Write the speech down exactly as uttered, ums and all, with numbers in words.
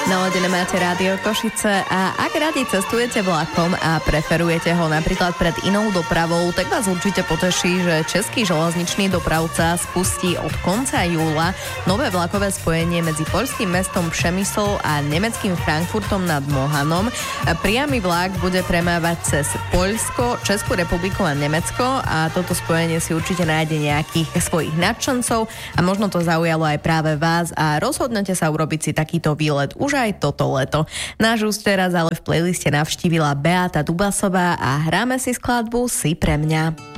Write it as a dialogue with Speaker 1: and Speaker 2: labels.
Speaker 1: Naladené máte Rádio Košice a ak radi cestujete vlakom a preferujete ho napríklad pred inou dopravou, tak vás určite poteší, že Český železničný dopravca spustí od konca júla nové vlakové spojenie medzi poľským mestom Přemysl a nemeckým Frankfurtom nad Mohanom. Priamy vlak bude premávať cez Poľsko, Českú republiku a Nemecko a toto spojenie si určite nájde nejakých svojich nadšencov a možno to zaujalo aj práve vás a rozhodnete sa urobiť si takýto výlet už aj toto leto. Náš úst teraz ale v playliste navštívila Beáta Dubasová a hráme si skladbu Si pre mňa.